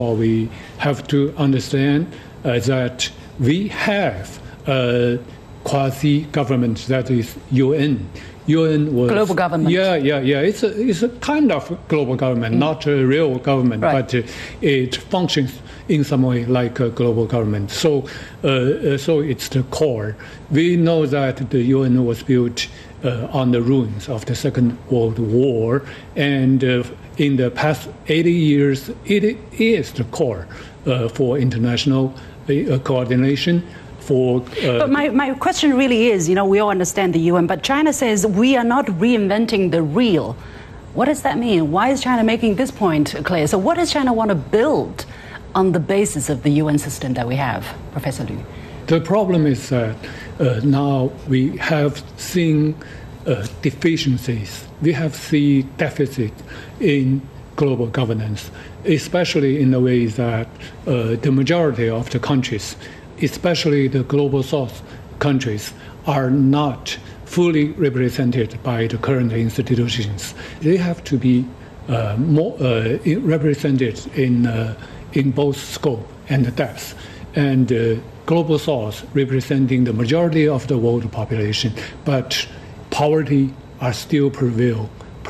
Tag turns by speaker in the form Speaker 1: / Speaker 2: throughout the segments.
Speaker 1: We have to understand that we have a quasi-government, that is UN. UN was
Speaker 2: global government.
Speaker 1: Yeah. It's a kind of global government, not a real government,
Speaker 2: right.
Speaker 1: but it functions in some way like a global government. So it's the core. We know that the UN was built on the ruins of the Second World War, and in the past 80 years, it is the core for international coordination.
Speaker 2: But my question really is, we all understand the UN, but China says we are not reinventing the wheel. What does that mean? Why is China making this point, Claire? So what does China want to build on the basis of the UN system that we have, Professor Liu?
Speaker 1: The problem is that now we have seen deficiencies. We have seen deficit in global governance, especially in the way that the majority of the countries, especially the global south countries, are not fully represented by the current institutions. They have to be more represented in both scope and depth. And global south representing the majority of the world population, but poverty are still prevail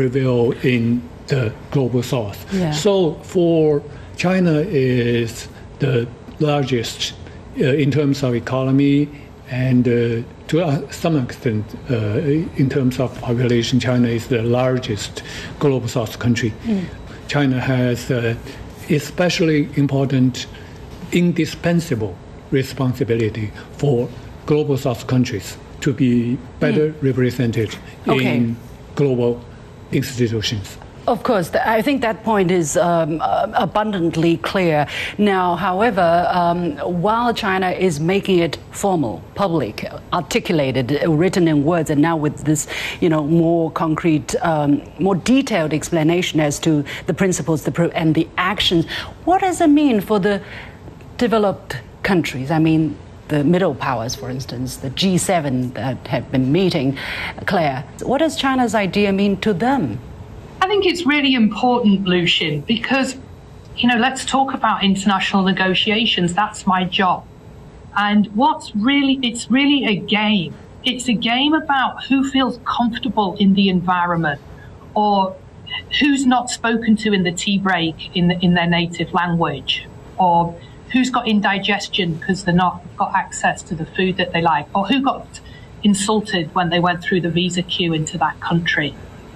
Speaker 1: in the global south.
Speaker 2: Yeah.
Speaker 1: So for China is the largest in terms of economy, and to some extent in terms of population, China is the largest global south country. China has especially important, indispensable responsibility for global south countries to be better represented in global institutions.
Speaker 2: Of course, I think that point is abundantly clear. Now, however, while China is making it formal, public, articulated, written in words, and now with this, more concrete, more detailed explanation as to the principles and the actions, what does it mean for the developed countries? I mean, the middle powers, for instance, the G7 that have been meeting. Claire, what does China's idea mean to them?
Speaker 3: I think it's really important, Lucian, because, let's talk about international negotiations. That's my job. And it's really a game. It's a game about who feels comfortable in the environment, or who's not spoken to in the tea break in their native language, or who's got indigestion because they're not got access to the food that they like, or who got insulted when they went through the visa queue into that country.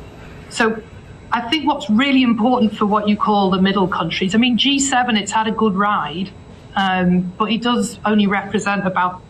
Speaker 3: So I think what's really important for what you call the middle countries, G7, it's had a good ride, but it does only represent about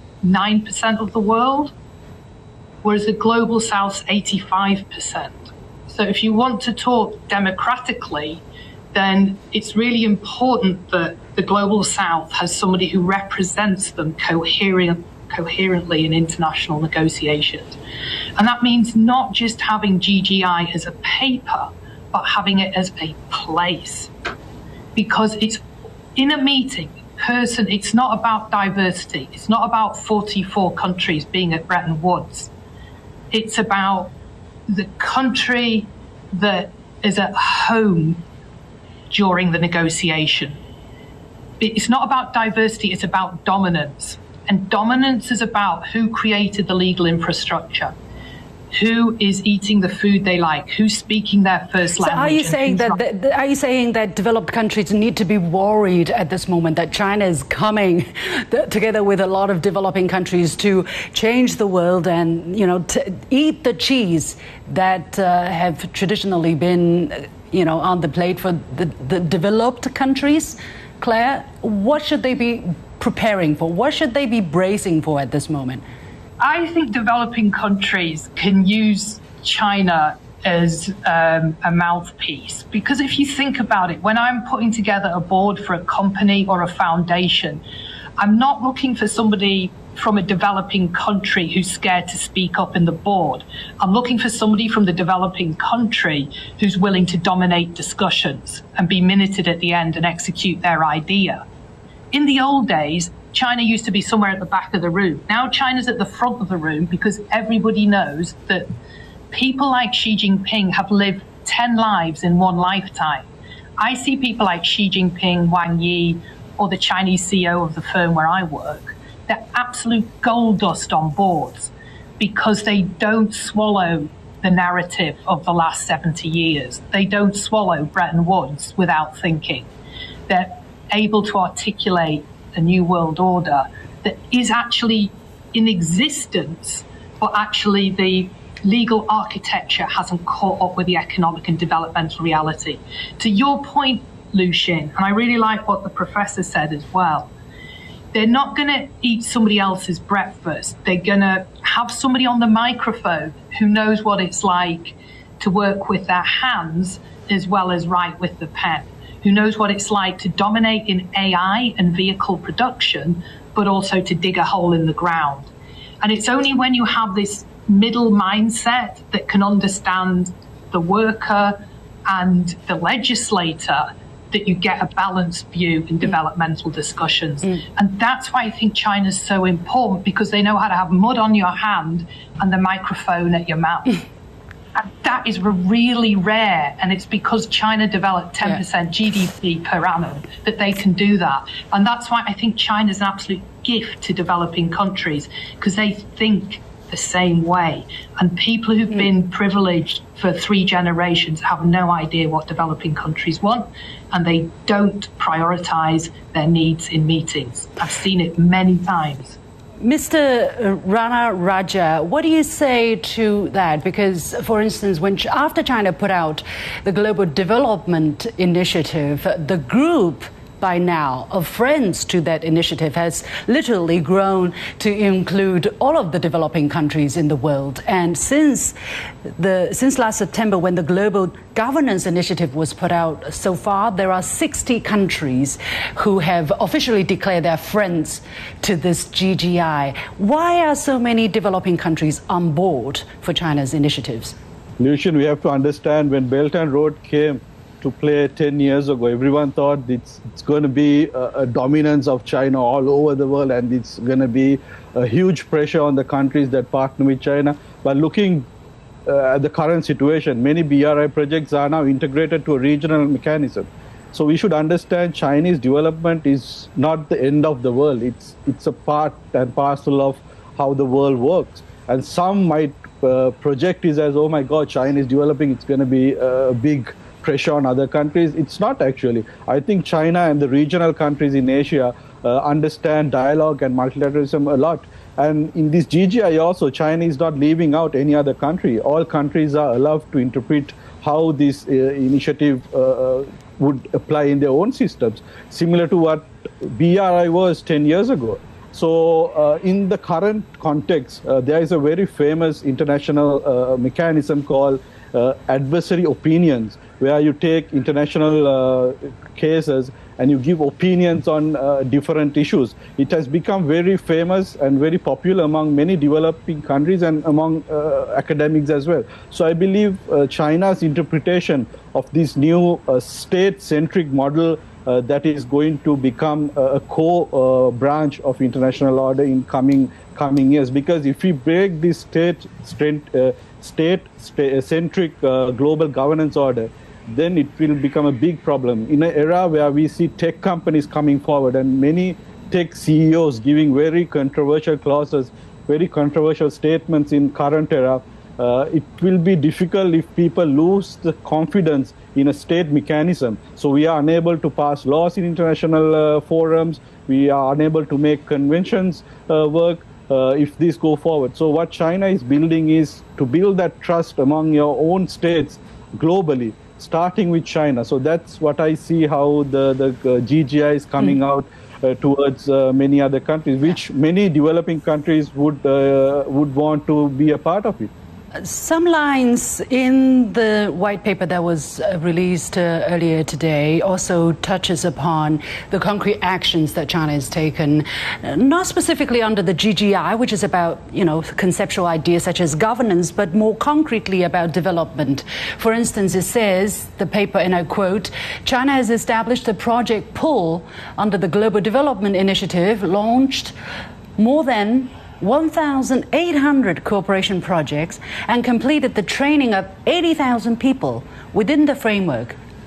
Speaker 3: 9% of the world, whereas the global south's 85%. So if you want to talk democratically, then it's really important that the global south has somebody who represents them coherently in international negotiations. And that means not just having GGI as a paper, but having it as a place. Because it's in a meeting, it's not about diversity. It's not about 44 countries being at Bretton Woods. It's about the country that is at home during the negotiation. It's not about diversity, it's about dominance. And dominance is about who created the legal infrastructure, who is eating the food they like, who's speaking their first language.
Speaker 2: So are you saying that developed countries need to be worried at this moment that China is coming together with a lot of developing countries to change the world and, to eat the cheese that have traditionally been, on the plate for the developed countries? Claire, what should they be preparing for? What should they be bracing for at this moment?
Speaker 3: I think developing countries can use China as a mouthpiece, because if you think about it, when I'm putting together a board for a company or a foundation, I'm not looking for somebody from a developing country who's scared to speak up in the board. I'm looking for somebody from the developing country who's willing to dominate discussions and be minuted at the end and execute their idea. In the old days, China used to be somewhere at the back of the room. Now China's at the front of the room because everybody knows that people like Xi Jinping have lived 10 lives in one lifetime. I see people like Xi Jinping, Wang Yi, or the Chinese CEO of the firm where I work. They're absolute gold dust on boards because they don't swallow the narrative of the last 70 years. They don't swallow Bretton Woods without thinking. They're able to articulate a new world order that is actually in existence, but actually the legal architecture hasn't caught up with the economic and developmental reality. To your point, Lucian, and I really like what the professor said as well, they're not going to eat somebody else's breakfast. They're going to have somebody on the microphone who knows what it's like to work with their hands as well as write with the pen, who knows what it's like to dominate in AI and vehicle production, but also to dig a hole in the ground. And it's only when you have this middle mindset that can understand the worker and the legislator that you get a balanced view in developmental discussions. And that's why I think China's so important, because they know how to have mud on your hand and the microphone at your mouth. And that is really rare, and it's because China developed 10% GDP per annum that they can do that. And that's why I think China's an absolute gift to developing countries, because they think the same way. And people who've been privileged for 3 generations have no idea what developing countries want, and they don't prioritize their needs in meetings. I've seen it many times.
Speaker 2: Mr. Rana Raja, what do you say to that? Because, for instance, after China put out the Global Development Initiative, the group by now of friends to that initiative has literally grown to include all of the developing countries in the world. And since last September, when the Global Governance Initiative was put out, so far there are 60 countries who have officially declared their friends to this GGI. Why are so many developing countries on board for China's initiatives?
Speaker 4: Lucian, we have to understand, when Belt and Road came to play 10 years ago, everyone thought it's going to be a dominance of China all over the world, and it's going to be a huge pressure on the countries that partner with China. But looking at the current situation, many BRI projects are now integrated to a regional mechanism. So we should understand Chinese development is not the end of the world. It's a part and parcel of how the world works. And some might project it as, oh my God, China is developing, it's going to be a big pressure on other countries. It's not actually. I think China and the regional countries in Asia understand dialogue and multilateralism a lot. And in this GGI also, China is not leaving out any other country. All countries are allowed to interpret how this initiative would apply in their own systems, similar to what BRI was 10 years ago. So in the current context, there is a very famous international mechanism called adversary opinions, where you take international cases and you give opinions on different issues. It has become very famous and very popular among many developing countries and among academics as well. So I believe China's interpretation of this new state-centric model that is going to become a core branch of international order in coming years. Because if we break this state-centric global governance order, then it will become a big problem. In an era where we see tech companies coming forward and many tech CEOs giving very controversial clauses, very controversial statements in current era, it will be difficult if people lose the confidence in a state mechanism. So we are unable to pass laws in international forums. We are unable to make conventions work if this go forward. So what China is building is to build that trust among your own states globally, starting with China. So that's what I see how the GGI is coming out towards many other countries, which many developing countries would want to be a part of it.
Speaker 2: Some lines in the white paper that was released earlier today also touches upon the concrete actions that China has taken, not specifically under the GGI, which is about, conceptual ideas such as governance, but more concretely about development. For instance, it says, the paper, and I quote, China has established a project pool under the Global Development Initiative, launched more than 1,800 cooperation projects and completed the training of 80,000 people within the framework.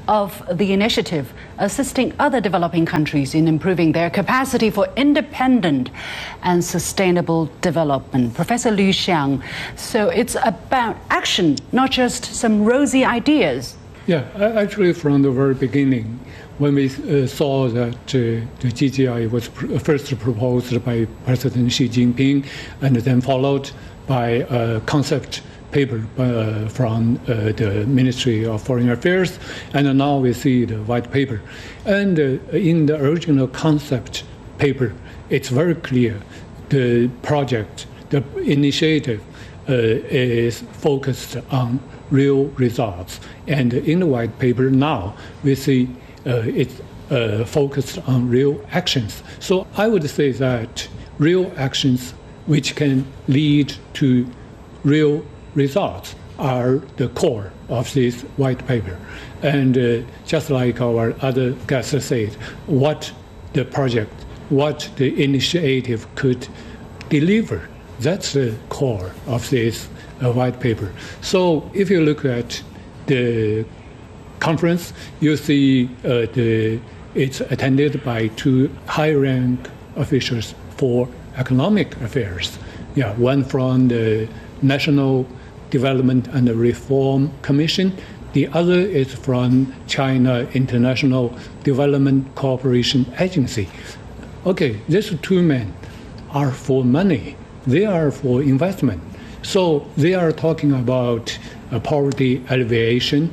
Speaker 2: of the initiative, assisting other developing countries in improving their capacity for independent and sustainable development. Professor Liu Xiang, so it's about action, not just some rosy ideas.
Speaker 1: Yeah, actually from the very beginning, when we saw that the GGI was first proposed by President Xi Jinping and then followed by a concept paper from the Ministry of Foreign Affairs, and now we see the white paper. And in the original concept paper, it's very clear the project, the initiative is focused on real results. And in the white paper now, we see it's focused on real actions. So I would say that real actions which can lead to real results are the core of this white paper. And just like our other guests said, what the project, what the initiative could deliver, that's the core of this white paper. So if you look at the conference, you see it's attended by two high-rank officials for economic affairs. Yeah, one from the National Development and Reform Commission. The other is from China International Development Cooperation Agency. Okay, these two men are for money. They are for investment. So they are talking about poverty alleviation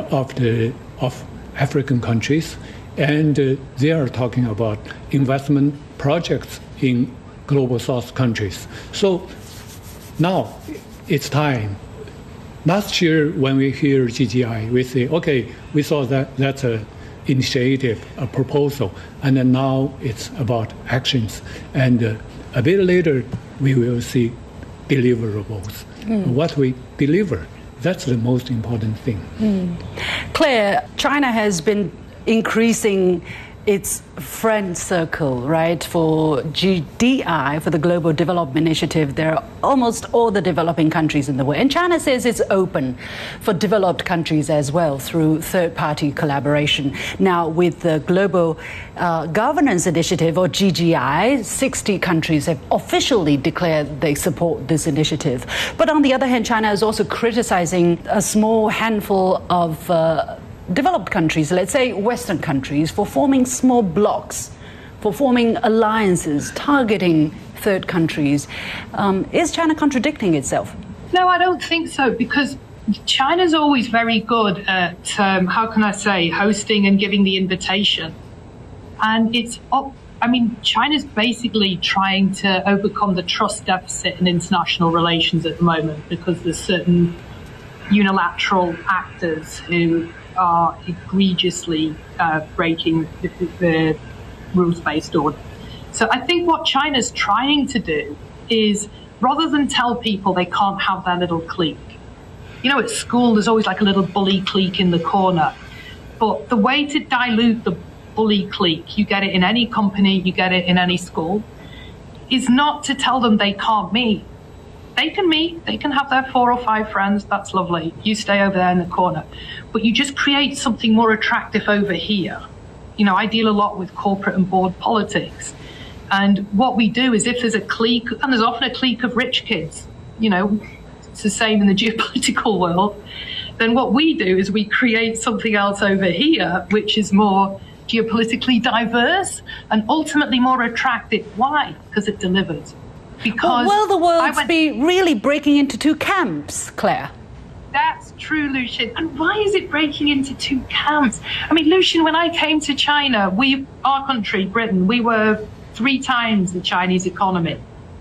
Speaker 1: of African countries, and they are talking about investment projects in global South countries. So now it's time. Last year, when we hear GGI, we say, okay, we saw that that's an initiative, a proposal, and then now it's about actions. And a bit later, we will see deliverables. What we deliver, that's the most important thing.
Speaker 2: Claire, China has been increasing its friend circle, right, for GDI, for the Global Development Initiative. There are almost all the developing countries in the world. And China says it's open for developed countries as well through third-party collaboration. Now, with the Global Governance Initiative, or GGI, 60 countries have officially declared they support this initiative. But on the other hand, China is also criticizing a small handful of developed countries, let's say Western countries, for forming small blocs, for forming alliances, targeting third countries. Is China contradicting itself?
Speaker 3: No, I don't think so, because China's always very good at, how can I say, hosting and giving the invitation. And China's basically trying to overcome the trust deficit in international relations at the moment, because there's certain unilateral actors who are egregiously breaking the rules-based order. So I think what China's trying to do is, rather than tell people they can't have their little clique, at school there's always like a little bully clique in the corner, but the way to dilute the bully clique, you get it in any company, you get it in any school, is not to tell them they can't meet. They can meet, they can have their 4 or 5 friends, that's lovely. You stay over there in the corner. But you just create something more attractive over here. I deal a lot with corporate and board politics. And what we do is, if there's a clique, and there's often a clique of rich kids, it's the same in the geopolitical world, then what we do is we create something else over here, which is more geopolitically diverse and ultimately more attractive. Why? Because it delivers. Because
Speaker 2: will the world be really breaking into two camps, Claire?
Speaker 3: That's true, Lucian. And why is it breaking into two camps? Lucian, when I came to China, our country, Britain, we were 3 times the Chinese economy.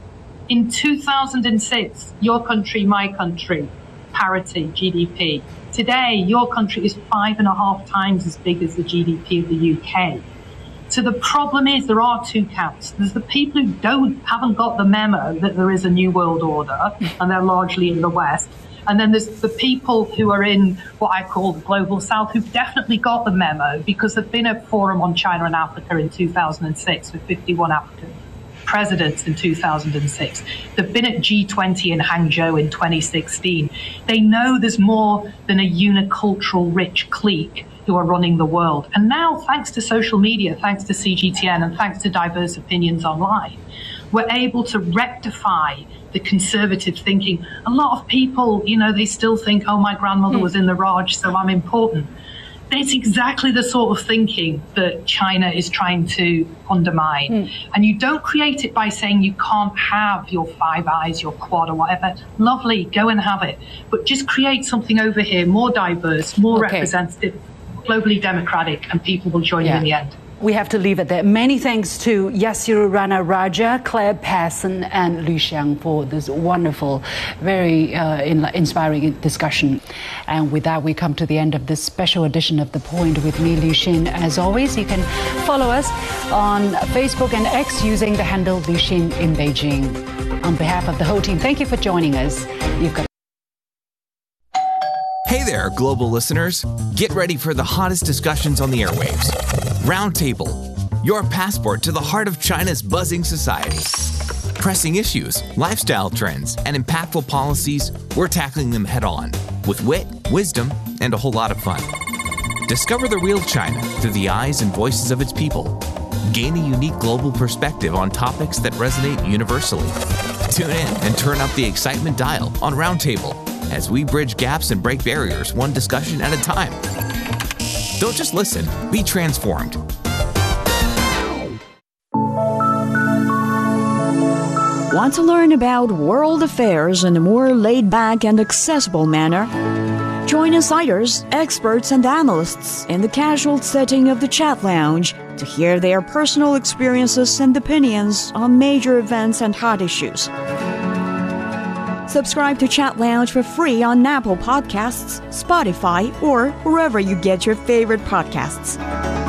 Speaker 3: In 2006, your country, my country, parity, GDP. Today, your country is 5.5 times as big as the GDP of the UK. So the problem is, there are 2 camps. There's the people who haven't got the memo that there is a new world order, and they're largely in the West. And then there's the people who are in what I call the global South, who've definitely got the memo, because there've been a forum on China and Africa in 2006 with 51 African presidents in 2006. They've been at G20 in Hangzhou in 2016. They know there's more than a unicultural rich clique. who are running the world. And now, thanks to social media, thanks to CGTN, and thanks to diverse opinions online, we're able to rectify the conservative thinking. A lot of people, they still think, oh, my grandmother was in the Raj, so I'm important. It's exactly the sort of thinking that China is trying to undermine. And you don't create it by saying you can't have your Five Eyes, your Quad or whatever. Lovely, go and have it. But just create something over here, more diverse, more representative, globally democratic, and people will join you in the end.
Speaker 2: We have to leave it there. Many thanks to Yasir Rana Raja, Claire Passon, and Liu Xiang for this wonderful, very inspiring discussion. And with that, we come to the end of this special edition of The Point with me, Liu Xin. As always, you can follow us on Facebook and X using the handle Liu Xin in Beijing. On behalf of the whole team, thank you for joining us.
Speaker 5: Hey there, global listeners. Get ready for the hottest discussions on the airwaves. Roundtable, your passport to the heart of China's buzzing society. Pressing issues, lifestyle trends, and impactful policies, we're tackling them head on with wit, wisdom, and a whole lot of fun. Discover the real China through the eyes and voices of its people. Gain a unique global perspective on topics that resonate universally. Tune in and turn up the excitement dial on Roundtable as we bridge gaps and break barriers one discussion at a time. Don't just listen, be transformed.
Speaker 6: Want to learn about world affairs in a more laid-back and accessible manner? Join insiders, experts, and analysts in the casual setting of the Chat Lounge to hear their personal experiences and opinions on major events and hot issues. Subscribe to Chat Lounge for free on Apple Podcasts, Spotify, or wherever you get your favorite podcasts.